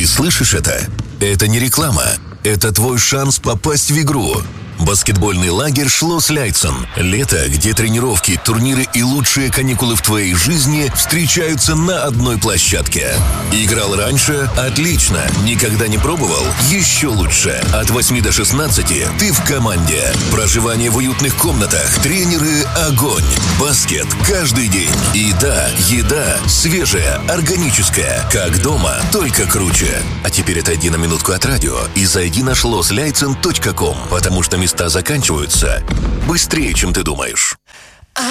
Ты слышишь это? Это не реклама. Это твой шанс попасть в игру. Баскетбольный лагерь «Шлосс Ляйцен». Лето, где тренировки, турниры и лучшие каникулы в твоей жизни встречаются на одной площадке. Играл раньше? Отлично. Никогда не пробовал? Еще лучше. От 8 до 16 ты в команде. Проживание в уютных комнатах, тренеры – огонь. Баскет каждый день. И да, еда свежая, органическая. Как дома, только круче. А теперь отойди на минутку от радио и зайди на schlossляйцен.com, потому что места заканчиваются быстрее, чем ты думаешь.